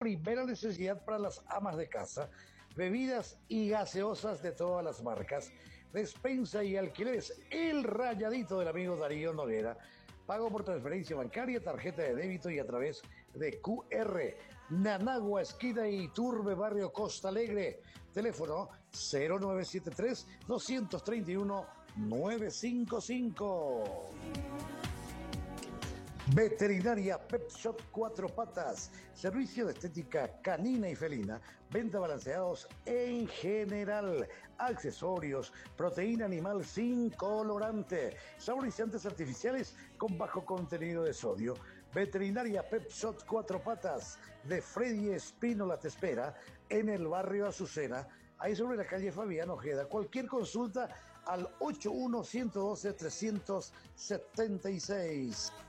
primera necesidad para las amas de casa, bebidas y gaseosas de todas las marcas, despensa y alquileres, el rayadito del amigo Darío Noguera, pago por transferencia bancaria, tarjeta de débito y a través de QR, Nanagua, esquina Iturbe, barrio Costa Alegre, teléfono 0973-231-955. Veterinaria Pet Shop Cuatro Patas, servicio de estética canina y felina, venta balanceados en general, accesorios, proteína animal sin colorante, saborizantes artificiales con bajo contenido de sodio. Veterinaria Pet Shop Cuatro Patas de Freddy Espínola te espera en el barrio Azucena, ahí sobre la calle Fabián Ojeda. Cualquier consulta al 81-112-376.